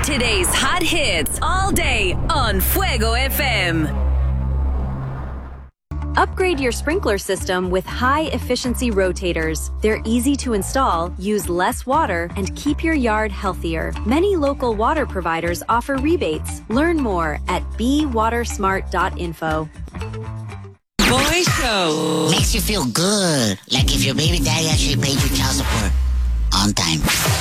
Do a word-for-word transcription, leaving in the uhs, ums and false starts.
Today's hot hits all day on Fuego F M. Upgrade your sprinkler system with high-efficiency rotators. They're easy to install, use less water, and keep your yard healthier. Many local water providers offer rebates. Learn more at b water smart dot info. Boy Show. Makes you feel good. Like if your baby daddy actually paid your child support on time.